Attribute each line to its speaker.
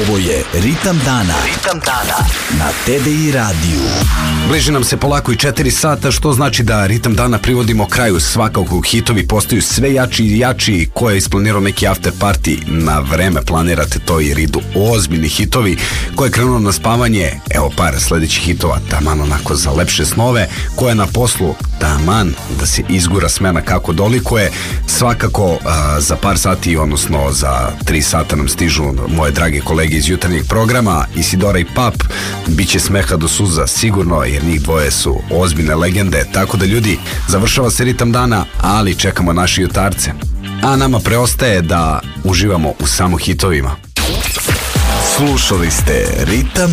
Speaker 1: Ovo je Ritam dana. Ritam dana na TDI radiju.
Speaker 2: Bliži nam se polako i 4 sata, što znači da Ritam dana privodimo kraju. Svakako hitovi postaju sve jači i jači. Ko je isplanirao neki after party, na vreme planirate to jer idu ozbiljni hitovi. Ko je krenuo na spavanje, evo par sledećih hitova, taman onako za lepše snove. Ko je na poslu, taman da se izgura smena kako dolikuje. Svakako za par sati, odnosno za 3 sata nam stižu moje drage kolege iz jutarnjeg programa, Isidora i Pap. Biće smeha do suza sigurno, jer njih dvoje su ozbiljne legende. Tako da ljudi, završava se Ritam dana, ali čekamo naše jutarce. A nama preostaje da uživamo u samo hitovima.
Speaker 1: Slušali ste Ritam